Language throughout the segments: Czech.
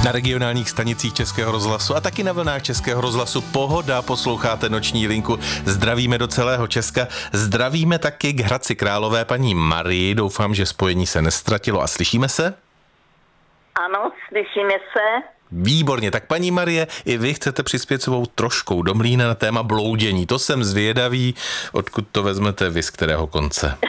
Na regionálních stanicích Českého rozhlasu a taky na vlnách Českého rozhlasu Pohoda posloucháte Noční linku. Zdravíme do celého Česka. Zdravíme taky k Hradci Králové paní Marii. Doufám, že spojení se neztratilo a slyšíme se? Ano, slyšíme se. Výborně, tak paní Marie, i vy chcete přispět svou troškou do mlýna na téma bloudění. To jsem zvědavý, odkud to vezmete vy, z kterého konce?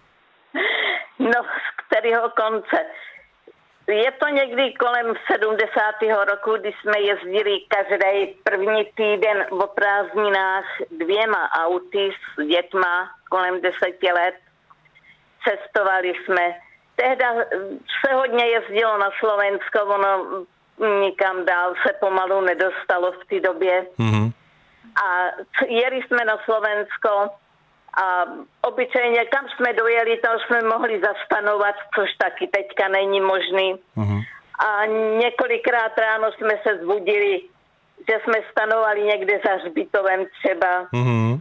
No, z kterého konce? Je to někdy kolem 70. roku, kdy jsme jezdili každý první týden o prázdninách 2 auty s dětma kolem 10 let. Cestovali jsme. Tehda se hodně jezdilo na Slovensko, ono nikam dál se pomalu nedostalo v té době. Mm-hmm. A jeli jsme na Slovensko a obyčejně kam jsme dojeli, tam jsme mohli zastanovat, což taky teďka není možný. Mm-hmm. A několikrát ráno jsme se zbudili, že jsme stanovali někde za hřbitovem třeba. Mm-hmm.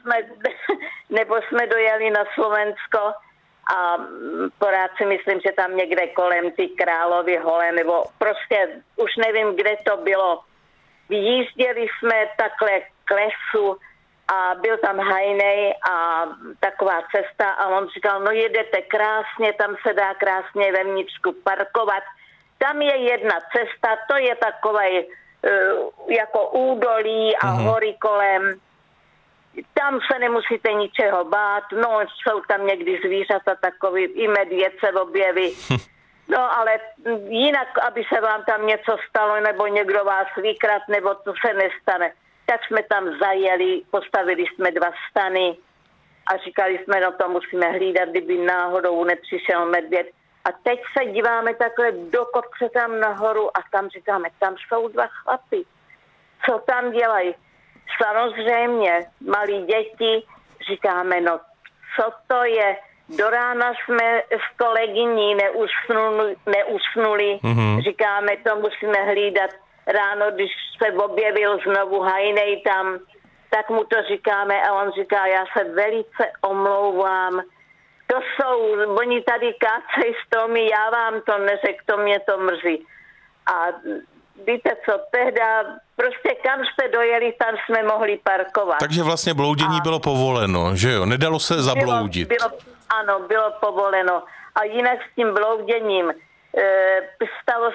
Nebo jsme dojeli na Slovensko a pořád si myslím, že tam někde kolem ty Královy hole, nebo prostě už nevím, kde to bylo. Vyjížděli jsme takhle k lesu a byl tam hajnej a taková cesta a on říkal, no jedete krásně, tam se dá krásně vevnitřku parkovat. Tam je jedna cesta, to je takové jako údolí a hory kolem. Tam se nemusíte ničeho bát, no jsou tam někdy zvířata takový, i medvěd se objeví. No ale jinak, aby se vám tam něco stalo, nebo někdo vás vykrat, nebo to se nestane. Tak jsme tam zajeli, postavili jsme 2 stany a říkali jsme, no to musíme hlídat, kdyby náhodou nepřišel medvěd. A teď se díváme takhle do kopce tam nahoru a tam říkáme, tam jsou 2 chlapy. Co tam dělají? Samozřejmě, malí děti, říkáme, no co to je? Do rána jsme s kolegyní neusnuli. Mm-hmm. Říkáme, to musíme hlídat. Ráno, když se objevil znovu hajnej tam, tak mu to říkáme a on říká, já se velice omlouvám. To jsou, oni tady kácejí stromy, já vám to neřekl, to mě to mrzí. A víte co, tehda prostě kam jste dojeli, tam jsme mohli parkovat. Takže vlastně bloudění bylo povoleno, že jo? Nedalo se zabloudit. Ano, bylo povoleno. A jinak s tím blouděním stalo